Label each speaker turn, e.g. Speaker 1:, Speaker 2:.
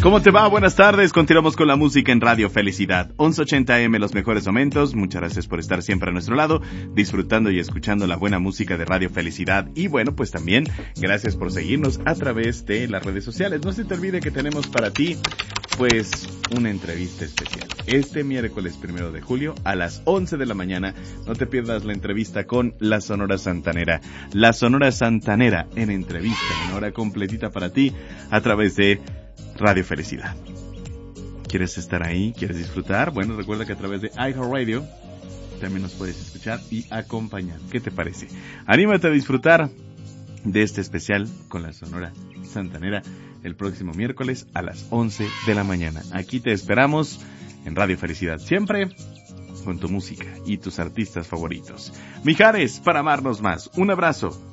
Speaker 1: ¿Cómo te va? Buenas tardes. Continuamos con la música en Radio Felicidad. 1180 AM, los mejores momentos. Muchas gracias por estar siempre a nuestro lado, disfrutando y escuchando la buena música de Radio Felicidad. Y bueno, pues también gracias por seguirnos a través de las redes sociales. No se te olvide que tenemos para ti, pues, una entrevista especial. Este miércoles 1 de julio a las 11 de la mañana, no te pierdas la entrevista con la Sonora Santanera. La Sonora Santanera en entrevista, en hora completita para ti, a través de Radio Felicidad. ¿Quieres estar ahí? ¿Quieres disfrutar? Bueno, recuerda que a través de iHeartRadio también nos puedes escuchar y acompañar. ¿Qué te parece? Anímate a disfrutar de este especial con la Sonora Santanera el próximo miércoles a las 11 de la mañana. Aquí te esperamos en Radio Felicidad, siempre con tu música y tus artistas favoritos. Mijares, para amarnos más. Un abrazo.